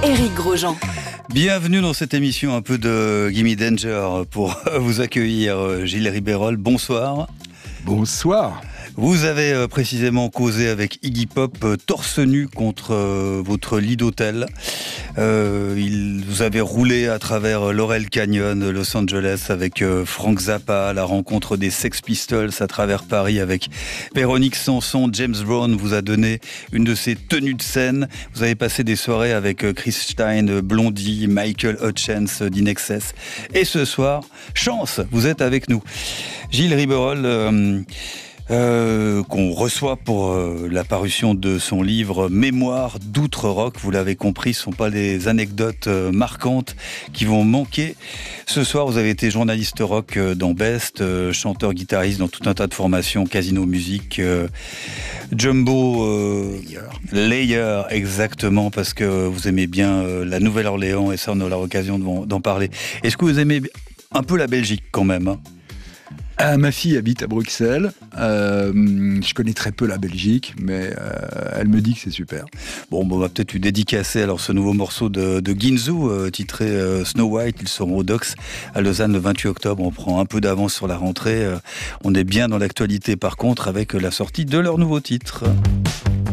Éric Grosjean. Bienvenue dans cette émission un peu de Gimme Danger pour vous accueillir, Gilles Ribérol. Bonsoir. Bonsoir. Vous avez précisément causé avec Iggy Pop torse nu contre votre lit d'hôtel. Vous avez roulé à travers Laurel Canyon, Los Angeles avec Frank Zappa, la rencontre des Sex Pistols à travers Paris avec Véronique Sanson. James Brown vous a donné une de ses tenues de scène. Vous avez passé des soirées avec Chris Stein, Blondie, Michael Hutchence d'Inexcess. Et ce soir, chance, vous êtes avec nous. Gilles Ribérol, qu'on reçoit pour la parution de son livre Mémoire d'outre-rock. Vous l'avez compris, ce ne sont pas des anecdotes marquantes qui vont manquer. Ce soir, vous avez été journaliste rock dans Best, chanteur-guitariste dans tout un tas de formations, Casino Musique, Jumbo, Layer, exactement, parce que vous aimez bien la Nouvelle-Orléans et ça, on aura l'occasion d'en parler. Est-ce que vous aimez un peu la Belgique quand même, hein? Ma fille habite à Bruxelles. Je connais très peu la Belgique, mais elle me dit que c'est super. Bon, on va peut-être lui dédicacer alors ce nouveau morceau de Ginzu, titré Snow White. Ils seront au Docks à Lausanne le 28 octobre. On prend un peu d'avance sur la rentrée. On est bien dans l'actualité par contre avec la sortie de leur nouveau titre.